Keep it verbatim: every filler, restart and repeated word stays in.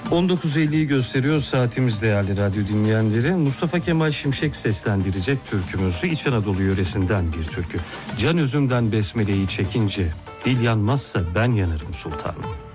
on dokuz elliyi gösteriyor saatimiz değerli radyo dinleyenleri. Mustafa Kemal Şimşek seslendirecek türkümüzü İç Anadolu yöresinden bir türkü. Can özümden besmeleyi çekince, dil yanmazsa ben yanarım sultanım.